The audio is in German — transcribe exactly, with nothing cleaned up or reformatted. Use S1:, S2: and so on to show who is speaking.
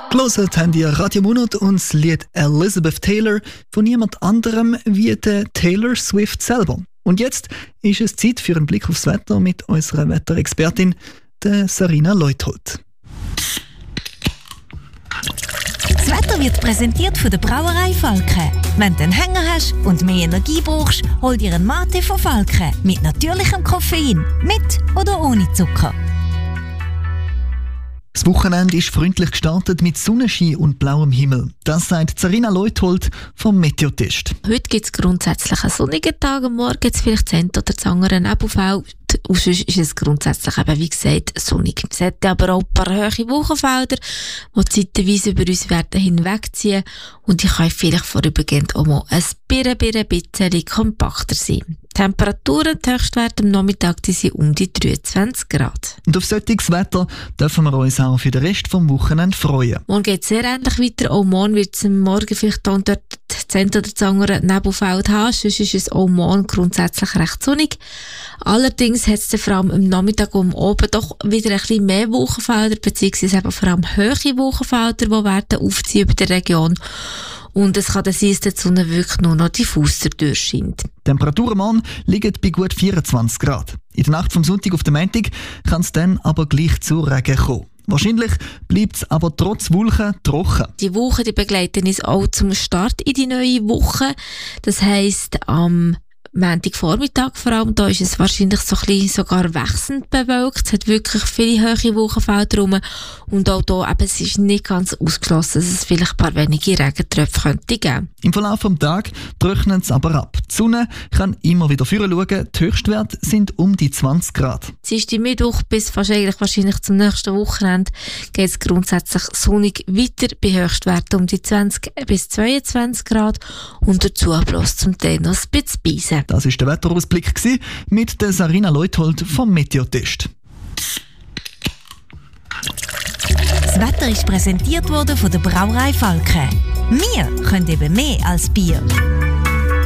S1: Gehört haben die Radio Monat und das Lied Elizabeth Taylor von niemand anderem wie der Taylor Swift selber. Und jetzt ist es Zeit für einen Blick aufs Wetter mit unserer Wetterexpertin, der Sarina Leuthold.
S2: Das Wetter wird präsentiert von der Brauerei Falke. Wenn du einen Hänger hast und mehr Energie brauchst, hol dir einen Mate von Falke mit natürlichem Koffein, mit oder ohne Zucker.
S1: Das Wochenende ist freundlich gestartet mit Sonnenschein und blauem Himmel. Das sagt Sarina Leuthold vom Meteotest.
S3: Heute gibt es grundsätzlich einen sonnigen Tag, am Morgen gibt es vielleicht das eine oder das andere Nebelfeld. Und sonst ist es grundsätzlich eben, wie gesagt, sonnig. Es hat aber auch ein paar hohe Wolkenfelder, die zeitweise über uns werden hinwegziehen und die können vielleicht vorübergehend auch mal ein bisschen, bisschen kompakter sein. Die Temperaturen, die Höchstwerte am Nachmittag, die sind um die dreiundzwanzig Grad.
S1: Und auf solches Wetter dürfen wir uns auch für den Rest vom Wochenende freuen.
S3: Morgen geht es sehr ähnlich weiter. Auch morgen wird es am Morgen vielleicht dann dort das eine oder das andere Nebelfeld haben. Sonst ist es auch morgen grundsätzlich recht sonnig. Allerdings hat es vor allem am Nachmittag um oben doch wieder ein bisschen mehr Wolkenfelder, beziehungsweise eben vor allem hohe Wolkenfelder, die werden aufziehen über der Region. Und es kann dann sein, dass die Sonne wirklich nur noch diffus dadurch scheint.
S1: Die Temperaturen morgen liegen bei gut vierundzwanzig Grad. In der Nacht vom Sonntag auf den Montag kann es dann aber gleich zu Regen kommen. Wahrscheinlich bleibt es aber trotz Wolken trocken.
S3: Die Woche die begleiten uns auch zum Start in die neue Woche. Das heisst, am Montagvormittag vor allem, da ist es wahrscheinlich so ein bisschen sogar wechselnd bewölkt. Es hat wirklich viele hohe Wolkenfelder rum. Und auch hier eben, es ist nicht ganz ausgeschlossen, dass es vielleicht ein paar wenige Regentröpfe könnte geben.
S1: Im Verlauf des Tages trocknet es aber ab. Die Sonne kann immer wieder vorne schauen. Die Höchstwerte sind um die zwanzig Grad.
S3: Dienstag, Mittwoch bis fast eigentlich wahrscheinlich zum nächsten Wochenende geht es grundsätzlich sonnig weiter bei Höchstwerten um die zwanzig bis zweiundzwanzig Grad und dazu bloß zum Teil noch ein bisschen Beisen.
S1: Das war der Wetterausblick mit der Sarina Leuthold vom Meteotest.
S2: Das Wetter ist präsentiert worden von der Brauerei Falke. Wir können eben mehr als Bier.